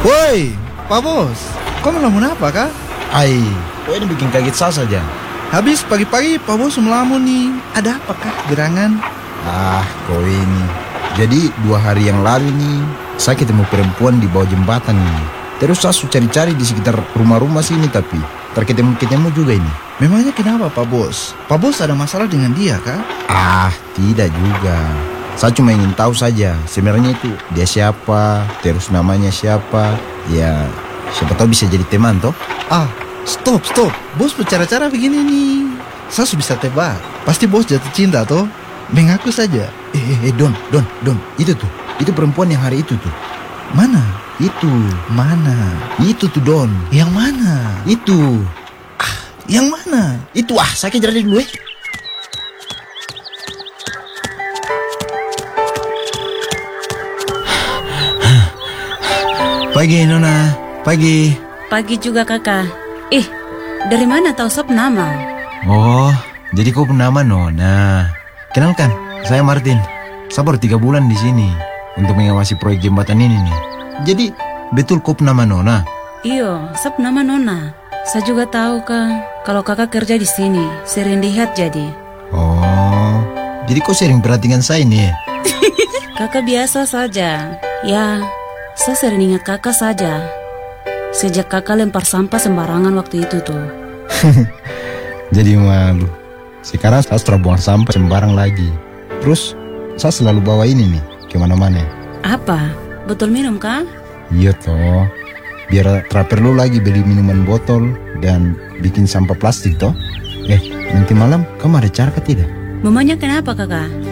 Woi, Pak Bos, kau melamun apa kah? Ai, kok ini bikin kaget saya saja. Habis pagi-pagi Pak Bos melamun nih. Ada apakah gerangan? Ah, kau ini. Jadi 2 hari yang lalu nih, saya ketemu perempuan di bawah jembatan nih. Terus saya cari-cari di sekitar rumah-rumah sini tapi terketemu-ketemu juga ini. Memangnya kenapa Pak Bos? Pak Bos ada masalah dengan dia kah? Ah, tidak juga. Saya cuma ingin tahu saja sebenarnya itu dia siapa, terus namanya siapa. Ya, siapa tahu bisa jadi teman toh. Ah, stop. Bos bercara-cara begini nih. Saya sudah bisa tebak. Pasti bos jatuh cinta toh. Mengaku saja. Don. Itu tuh. Itu perempuan yang hari itu tuh. Mana? Itu. Mana? Itu tuh Don. Yang mana? Itu. Yang mana? Itu saya kejar dia dulu Pagi Nona. Pagi. Pagi juga kakak. Dari mana tahu sop nama? Oh, jadi kau penama Nona. Kenalkan, saya Martin. Saya baru 3 bulan di sini untuk mengawasi proyek jembatan ini nih. Jadi betul kau penama Nona? Iyo, sop nama Nona. Saya juga tahu kak, kalau kakak kerja di sini, sering lihat jadi. Oh, jadi kau sering perhatikan saya nih. Kakak biasa saja. Ya, saya sering ingat kakak saja. Sejak kakak lempar sampah sembarangan waktu itu tuh. Jadi malu. Sekarang saya sudah buang sampah sembarang lagi. Terus saya selalu bawa ini nih kemana-mana. Apa? Botol minum kah? Iya toh. Biar tak perlu lagi beli minuman botol dan bikin sampah plastik toh. Nanti malam kamu ada cara kah tidak? Memangnya kenapa kakak?